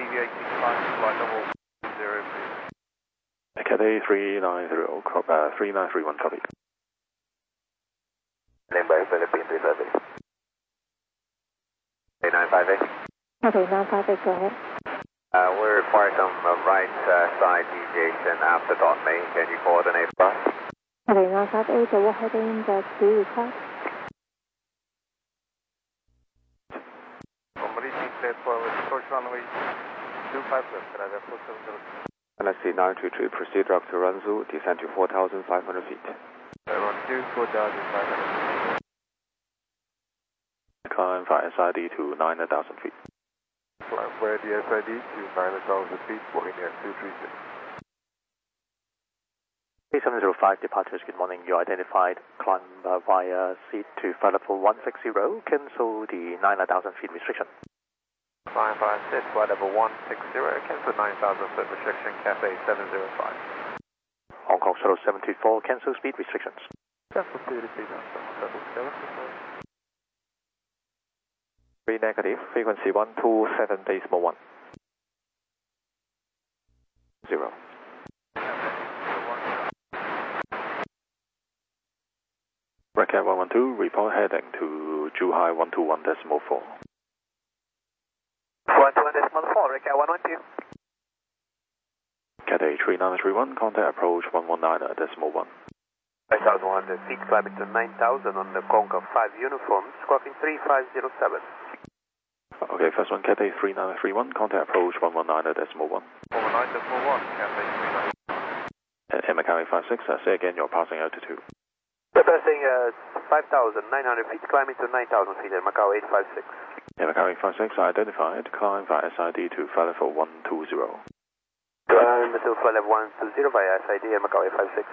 deviating climb flight level 0, please. Cathay 3931, copy. Limbo, Philippines, reserve. 958. Okay, 958, go ahead. We require some right side deviation after dot main. Can you coordinate for us? Okay, 958, what heading does do you require? Reaching state forward, approach runway 25 left, can I have 470? NSC 933, proceed direct to Ranzhou, descend to 4,500 feet. Around 4,500 feet. Climb via SID to 9,000 feet. Climb via the SID to 9,000 feet, Boeing Air 236. A705 departures, good morning. You identified climb via seat to flight level 160, cancel the 9,000 feet restriction. Climb via seat, flight level 160, cancel 9,000 foot restriction, Cathay 705. Hong Kong Shuttle 724, cancel speed restrictions. Cancel speed restrictions, 775. 3 negative, frequency 127.1. 0. Racket 112, report heading to Zhuhai 121.4. 121.4, Racket 112. Cathay 3931, contact approach 119.1. 5,100 feet, climbing to 9,000 on the Concorde 5 uniform, squawking 3507. Okay, first one, Cathay 3931, contact approach 119.1. 119.1, Cathay 3931. And Macau 856, say again your passing altitude. Passing 5,900 feet, climbing to 9,000 feet at Macau 856. Macau 856, identified, climb via SID to flight level 120. Climb to flight level 120 via SID at Macau 856.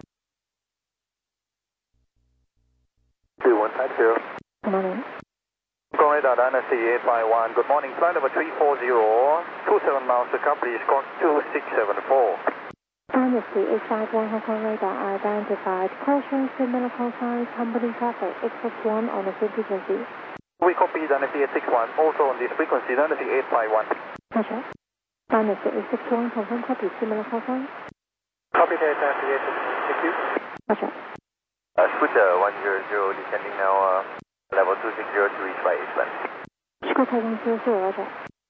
2150. Good morning. Hong Kong radar NSC 851, good morning. Flight level 340, 27 miles to complete, squawk 2674. Dynasty 851 Hong Kong radar identified. Caution similar call signs, company traffic, X1 on the same frequency. We copy Dynasty 861, also on this frequency, Dynasty 851. Roger. Dynasty 861, confirm copy, similar call signs. Copy that, Dynasty 861, thank you. Roger. Scooter 100, descending now level 260 to reach by H1. Scooter 100, roger.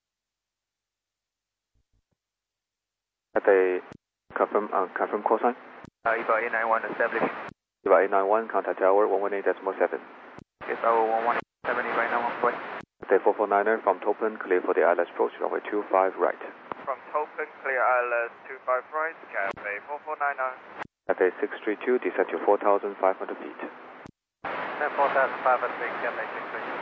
Cathay, confirm call sign. EVA 891 established. EVA 891, contact tower 118.7. It's our 117 right now, on way. Cathay 449er from Toplan, clear for the ILS approach, runway 25 right. From Toplan, clear ILS 25 right, Cathay 4499. Cathay 632, descend to 4,500 feet. 4,500 feet, Cathay 632.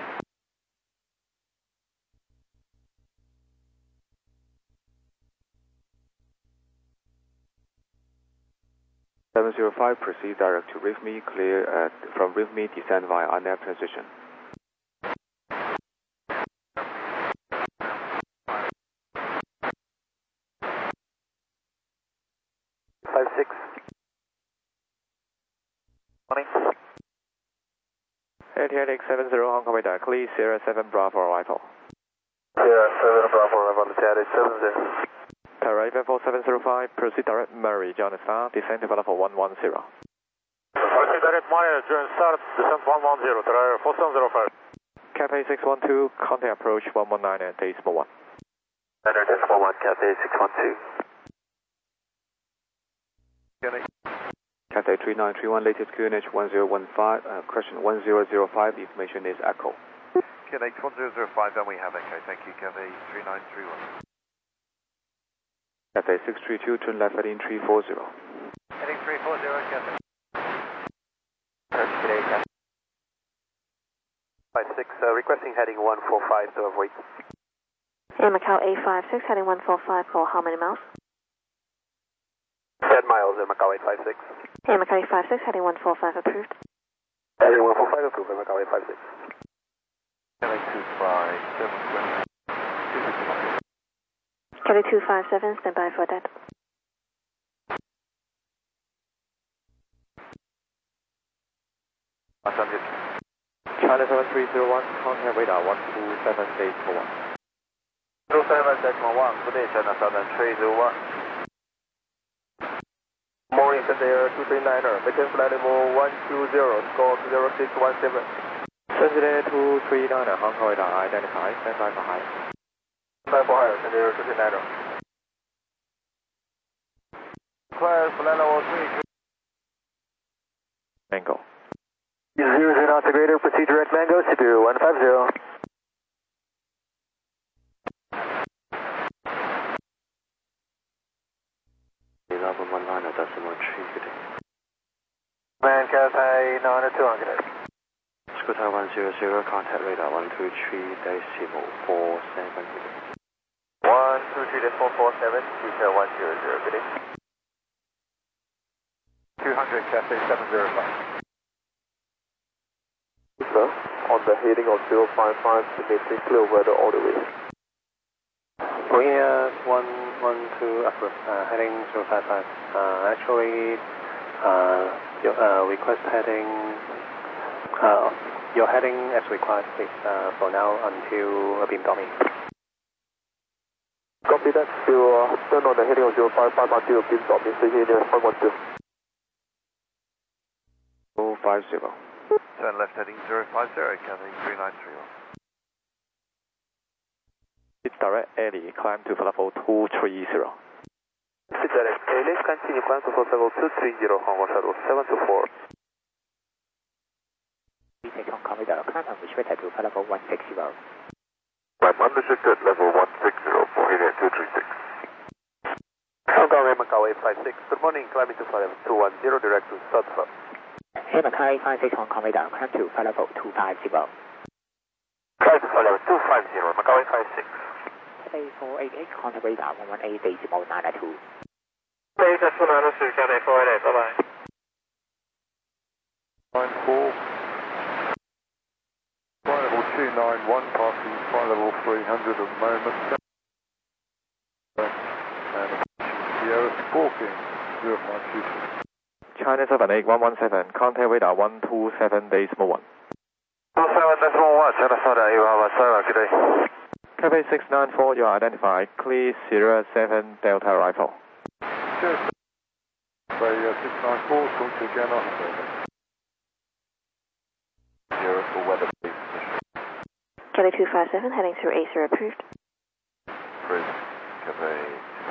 Proceed direct to RIFME, clear from RIFME, descend via INAV transition. 56. Morning. ATX 70 Hong Kong radar, clear Sierra 7 Bravo arrival. Sierra 7 Bravo arrival, ATX 70. Arrive at 4705, proceed direct Murray, John Star, descend to level 110. Proceed direct Murray, John Star, descend 110, Terrier 4705. Cathay 612, contact approach 119 at decimal 1. Center decimal 1, Cathay 612. Cathay 3931, latest QNH 1015, question 1005, information is echo. Cathay 1005, then we have echo, thank you, Cathay 3931. Cathay 632, turn left heading 340. Heading 340, Cathay. 56, requesting heading 145 to avoid. Air Macau 856, heading 145 for how many miles? 10 miles at Macau 856. Air Macau 856, heading 145 approved. Heading 145 approved at Macau 856. Cathay 257, 261. Cathay 257, stand by for that. China 7301, contact radar 127.1. 7-1, good day, China Southern 301. Morning, Air 239er, maintain flight level 120, score 0617. Sentinel 239, Hong Kong radar identified, stand by for high. Stand by for high, Air 239er. Class flight level 3. Mango. 00 knots greater, proceed direct Mango, Cebu 150. Man, Cathay 90200. Scooter 100, contact radar 123.447. 123.447, Scooter 100, good day. 200, Cathay 705. Sir, on the heading of 055, significant clear weather all the way. Korea 112, approve, heading 055. Actually, request heading, your heading as required, please, for now until beam dummy. Copy that, still turn on the heading of 055 until beam dummy, stay here near 512. 050. Turn left heading 050, Cathay 3931. It's direct Eddie, climb to level 230. It's direct Eddie, continue climb to level 230, Hong Kong shuttle 724. Take Hong Kong radar, climb and restrict to level 160. I'm unrestricted level 160 for heading 236. Hong Kong Macau 856, good morning, climbing to level 210, direct to Stratford. Hey, Macau 856 Hong Kong radar, climb to level 250. Climb to level 250, Macau 856. Cathay 488, contact radar 118.992. Hey, that's 193, Cathay 488, bye-bye. 94. Flight level 291, passing flight level 300 at the moment. And Sierra Stalking 0526. China 78117, contact radar 127.1. 27.1, China Southern, you have a Sarah, good day. Cathay 694, you are identified, clear Sierra 7 Delta Rifle. Cheers. So, 694, talk to you again after. Sierra for weather, please. Cathay 257, heading through Acer approved. Approved. Cathay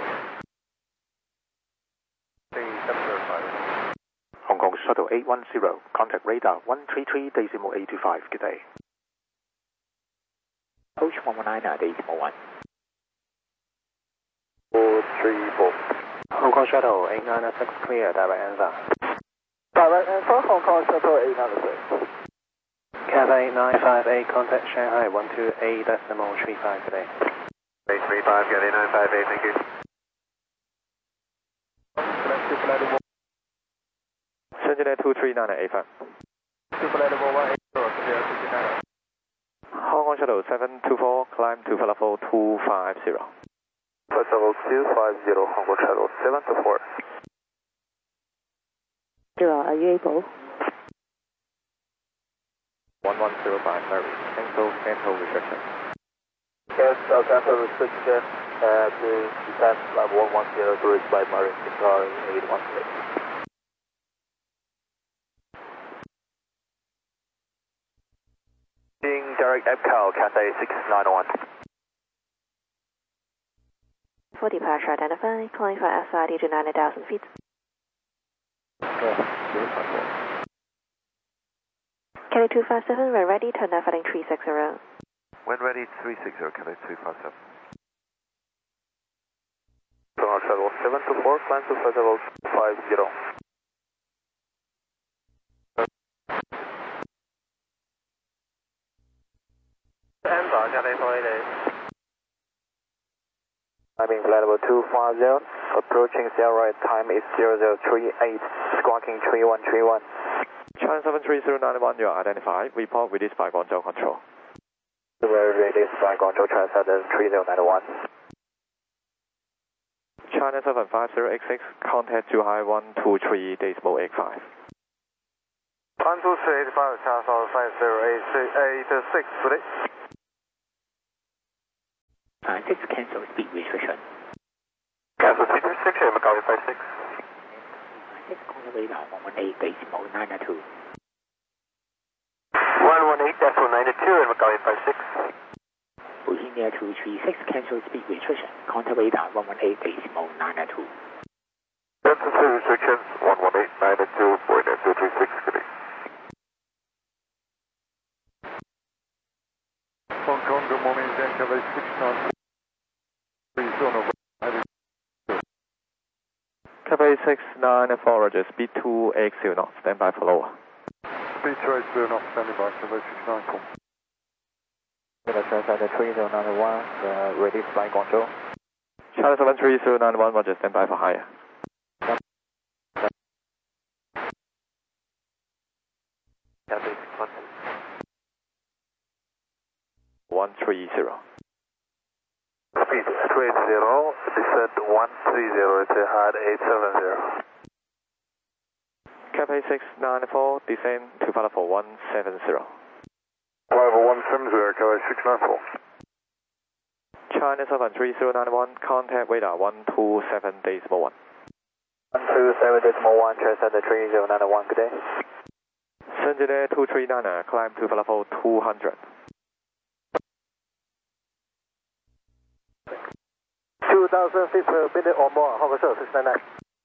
705. Hong Kong Shuttle 810, contact radar 133.825, good day. Approach 119.1. 434. Hong Kong shuttle 896, clear, direct answer. Direct answer, Hong Kong Shuttle 896. Cathay 958, contact Shanghai 128.35 today. 835, Cathay 958, thank you. Sentinel 239 Super level 180, Sierra 69. Hong Kong Shuttle 724, climb to level 250. First level 250, Hong Kong shuttle 724. Are you able? 1105, Mary. Cancel mental restriction. Yes, cancel restriction at the descent level 110 to reach by Marine Guitar 816. Direct EPCAL, Cathay 691. For departure identified, calling for SID to 90,000 feet. Cathay 257, we're ready, turn left heading 360. When ready, 360, Cathay 257. Hong Kong shuttle 724, climb to first level 50. Answer, Cathay 488. Climbing flight level 250, approaching Sierra, time is 0038, squawking 3131. China 73091, you are identified, report released by Guangzhou Control. Released by Guangzhou China Southern 3091. China 75086, contact Zhuhai 123.85. 12385, China Southern 5086, good day. 6 cancel speed restriction. Cancel speed restriction, Macau 56. 6 contact radar 118.992. 118.992 and Macau 56. Bohemia 236 cancel speed restriction. Contact radar 118.992. Cancel speed restrictions 118.992 for 236. Hong Kong, good morning, Yankee 69. Cafe 694, Roger, speed 280 knots, stand by for lower. Speed 280 knots, standing by, Cafe 694. Transcend 3091, ready to fly Guangzhou. China 73091, Roger, stand by for higher. Cafe 130. Speed 280, descent 130, it's a hard 870. Cafe 694, descend to follow for 170. Arrival 170, Cafe 694. China 73091, contact radar 127.1. 127.1, transcend 3091, good day. Shenzhen 239, climb to follow for 200. 2,000 feet per minute or more, Hong Kong 699.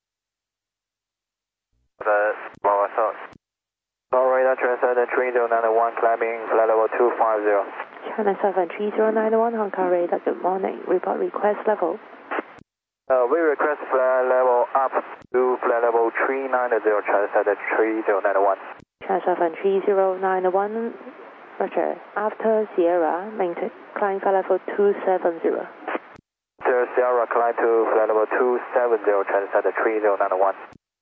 Florida transcend 3091, climbing flight level 250. China 73091, Hong Kong radar, good morning. Report request level. We request flight level up to flight level 390, transcend 3091. China 73091, Roger. After Sierra, maintain, climb flight level 270. Sierra, climb to flight level 270, transcend 3091.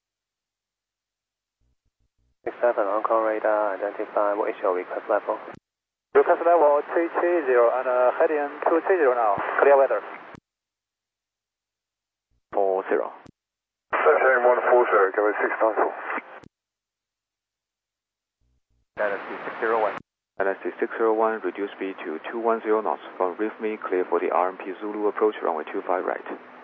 67 Hong Kong radar, identify what is your request level? Request level 330 and heading 230 now. Clear weather. 40. Sunshine 140, Cafe 694. LSD 601. LSD 601, reduce speed to 210 knots from RIFME, clear for the RMP Zulu approach, runway 25 right.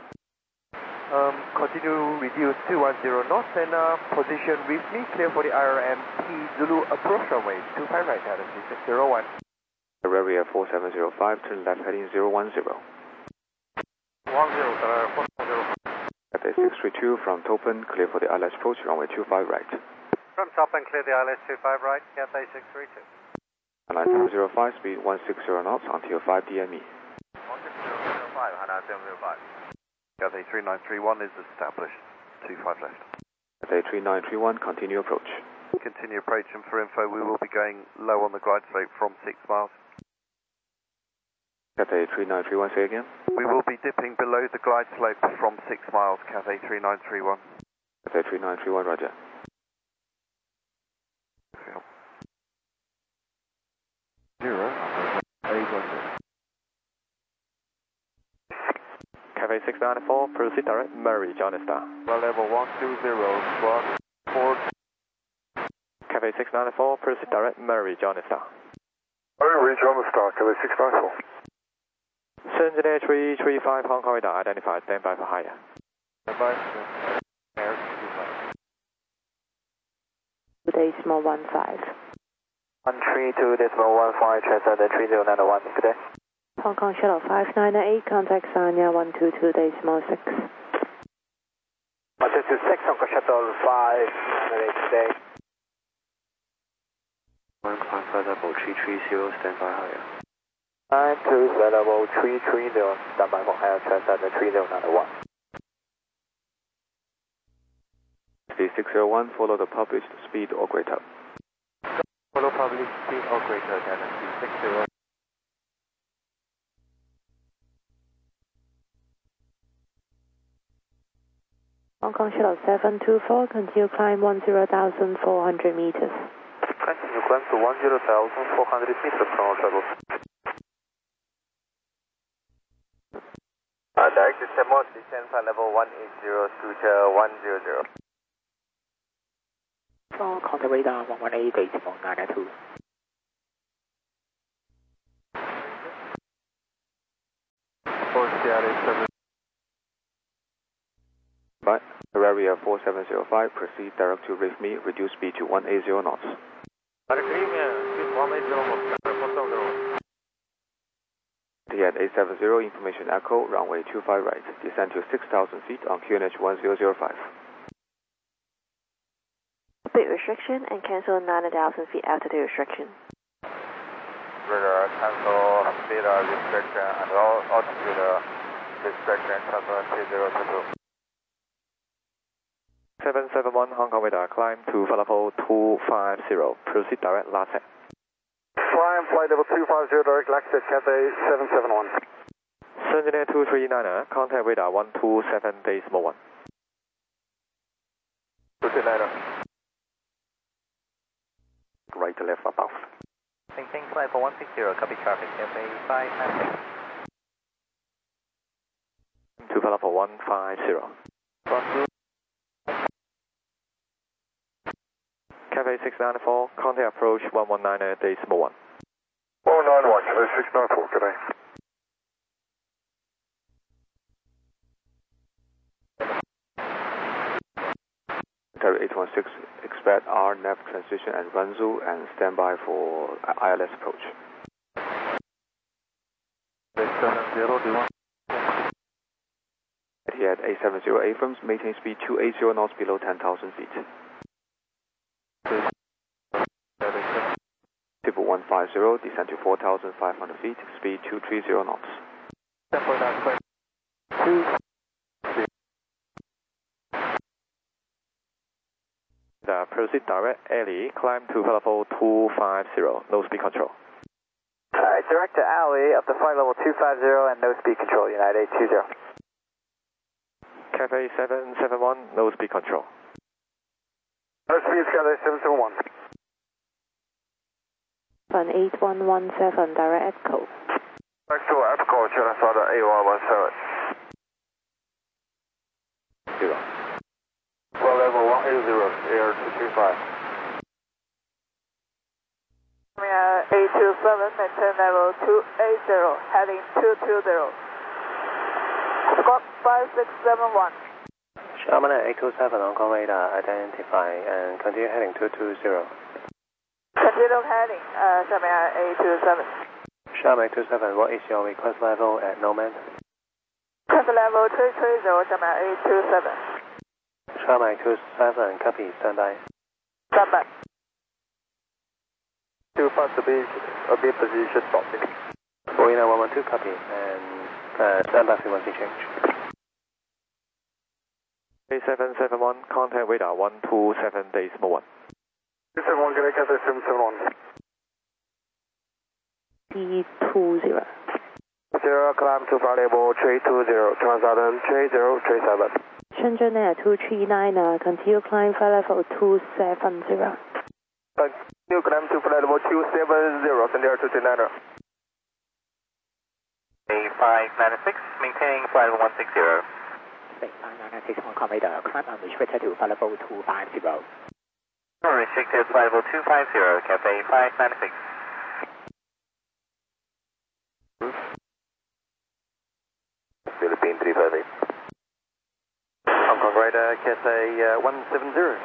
Continue reduce 210 knots and position RIFME, clear for the RMP Zulu approach, runway 25 right, LSD 601. Area 4705, turn left heading 010. 10, Cathay 632 from Topen, clear for the ILS approach, runway 25 right. From Topen, clear the ILS 25 right, Cathay 632. Line 705, speed 160 knots until 5 DME. 16005, Hana 705. Cathay 3931 is established, 25 left. Cathay 3931, continue approach. Continue approach, and for info, we will be going low on the glide slope from 6 miles. Cathay 3931, say again. We will be dipping below the glide slope from 6 miles, Cathay 3931. Cathay 3931, roger. Cathay 694, proceed direct, Murray, John Star. Level 120, squawk 4. Cathay 694, proceed direct, Murray, John Star. Murray, John Star, Cathay 694. Shenzhen 335, Hong Kong radar identified, stand by for higher. Decimal 15. 132.15, transcend 3091, good day. Hong Kong Shuttle 598, contact Sanya 122.6. 126, Hong Kong Shuttle 598, good day. One climb flight level 330, stand by higher. 92, flight level 330, stand by for higher, transcend 3091. Speed 601, follow the published speed or greater. Follow public speed or greater than 601. Hong Kong Shuttle 724, continue climb 10,400 meters. Continue climb to 10,400 meters from our shuttle. Direct to Semot, descend flight level 180, Suja 100. Contact radar 118.992. for Sierra 7. Right, area 4705, proceed direct to RIFME, reduce speed to 180 knots. At 870, information echo, runway 25 right, descend to 6,000 feet on QNH 1005. Speed restriction and cancel 9,000 feet altitude restriction. Radar, cancel speed restriction and altitude restriction, cancel 3022. 771 Hong Kong radar, climb to flight level 250, proceed direct last set. Climb flight level 250 direct Laxet Cathay 771. Engineer 239er, contact radar 127.1. 239er. Right to left above. Maintain flight level 160, copy traffic, Cathay 596. To flight level 150. Cathay 694, contact approach 119.1. 491, Cathay 694, good day. Terry 816, expect RNAV transition and Ranzhou and stand by for ILS approach. 870, At 870 Abrams, maintain speed 280 knots below 10,000 feet. Triple 150, descend to 4,500 feet, speed 230 knots. Proceed direct, alley, climb to flight level 250, no speed control. Alright, direct to alley up to flight level 250 and no speed control, United 820. Cathay 771, no speed control. no speed, Cathay 771. Fun 8117, direct echo. Next to Echo, China Southern 8117. 0. Flight level 180, air 225. 827, maintain level 280, heading 220. Squawk 5671. Sharman 827 Hong Kong radar, identify and continue heading 220. Continue heading, Sharman 827. Sharman 827, what is your request level at Nomad? Request level 330, Sharman 827. Sharman 827, copy, standby. Standby. 25 to be position stopping. Boeing 112, copy, and standby frequency change. 771, contact radar 127.1. 271, good day, Cathay 771. D20. Sierra, climb to flight level 320, China Southern 3037. Shenzhen Air 239, continue climb flight level 270. Continue climb to flight level 270, send air 239er. A596, maintaining flight level 160. 596 Hong Kong radar, climb unrestricted to flight level 250. Unrestricted flight level 250, Cathay 596. Philippine 358. Hong Kong radar, Cathay 170.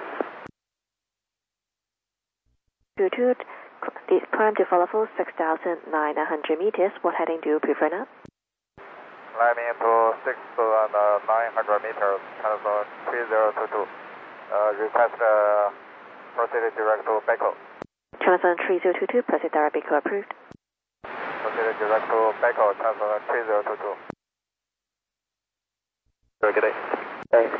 22, climb to flight level 6,900 meters. What heading do you prefer now? Climbing to 6,900 meters, China 3022. Request proceed direct to Beko. China 3022, proceed direct Beko approved. Proceed direct to Beko, China 3022. Very good day. Thanks.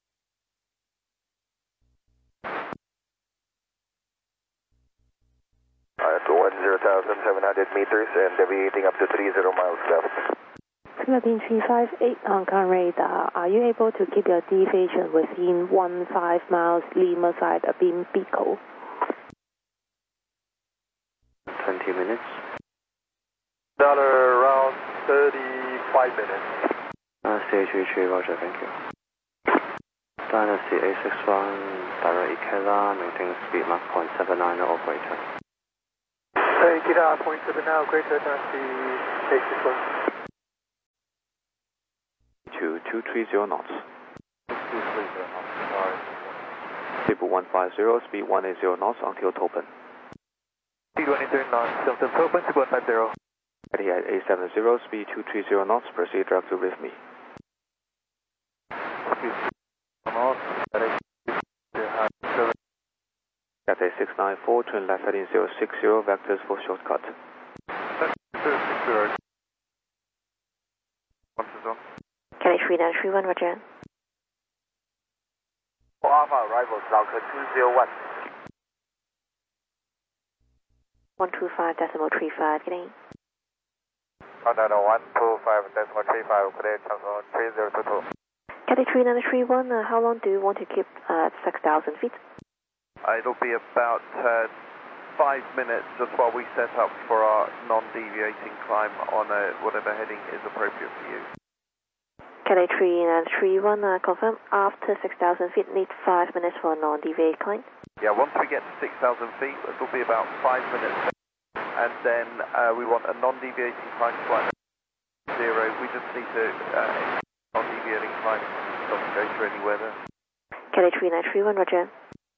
To 10,700 meters and deviating up to 30 miles left. Philippine 358 Hong Kong radar, are you able to keep your deviation within 15 miles Lima side abeam Biko? 20 minutes. Around 35 minutes. CH33, roger, thank you. Dynasty A61, direct Ikela, maintain speed Mach 0.79 operator. Ikela 0.79, greater Dynasty A61. to 230 knots. 230 knots, sorry. Table 150, speed 180 knots until Topen. Speed 180 knots until Topen, Table 150. Etihad A70, speed 230 knots, proceed direct to RIFME. Cathay 694, turn left heading 060, vectors for shortcut. 060. Cathay 3931, roger. Alpha arrivals, Falcon 201. 125.35, getting in. Contact 125.35, clear transfer 3022. Cathay 3931, how long do you want to keep at 6,000 feet? It'll be about 5 minutes just while we set up for our non-deviating climb on whatever heading is appropriate for you. Cathay 3931, confirm after 6,000 feet, need 5 minutes for non-deviate climb. Yeah, once we get to 6,000 feet, it'll be about 5 minutes. And then we want a non-deviating climb flight 0. We just need to non-deviating climb, doesn't go through any weather. Cathay 3931, roger.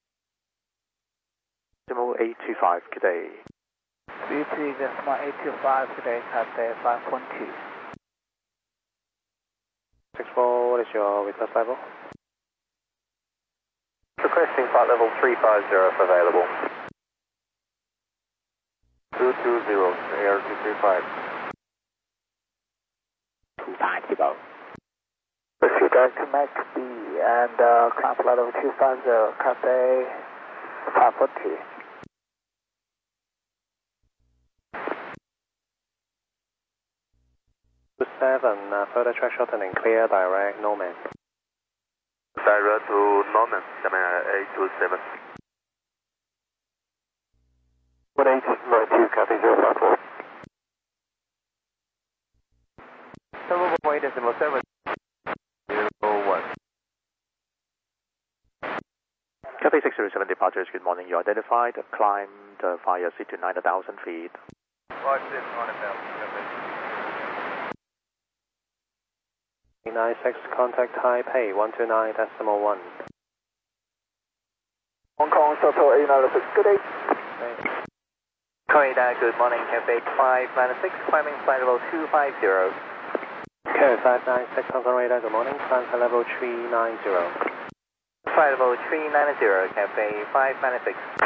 Decimal 825, Cathay. BT decimal 825, today Cathay 512. 64, what is your request level? Requesting flight level 350 if available. 220, air 235. 250. Proceed direct to MAC B and climb flight level 250, Cathay 540. Further track shortening, clear, direct, Norman. Direct to Norman, 827. 1892, Cathay 054. 7.8.701. Cathay 607 departures, good morning. You identified, climbed via seat to 9,000 feet. 96, contact Taipei 129.1. Hong Kong Shuttle A96, good day. Corridor, good morning, Cathay 596, climbing flight level 250. Okay, 596, Hong Kong radar, good morning, climb flight level 390. Flight level 390, Cathay 596.